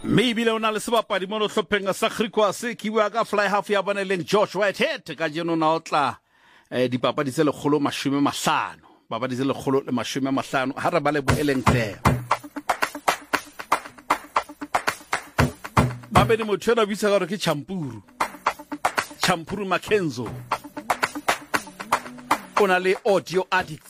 Maybe le ona le sebapadi mo hlopheng sa Griquas ke bua ka fly half ya boneleng Josh Whitehead ka jeno na otla dipapadi tse 150 papadi tse 150 ha re ba le boeleng there ba be di motho na bitsa ka re ke Champuru Makenzo ona le audio addicts